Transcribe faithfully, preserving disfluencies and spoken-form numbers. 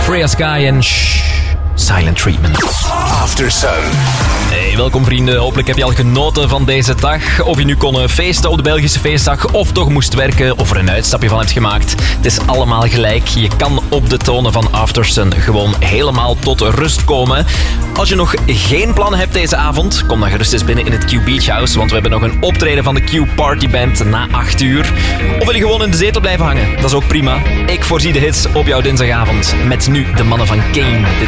Freya Sky en shh, Silent Treatment. After Sun. Hey, welkom vrienden. Hopelijk heb je al genoten van deze dag. Of je nu kon feesten op de Belgische feestdag of toch moest werken of er een uitstapje van hebt gemaakt. Het is allemaal gelijk. Je kan op de tonen van After Sun gewoon helemaal tot rust komen. Als je nog geen plannen hebt deze avond, kom dan gerust eens binnen in het Q Beach House, want we hebben nog een optreden van de Q Party Band na acht uur. Of wil je gewoon in de zetel blijven hangen? Dat is ook prima. Ik voorzie de hits op jouw dinsdagavond. Met nu de mannen van Kane. Dit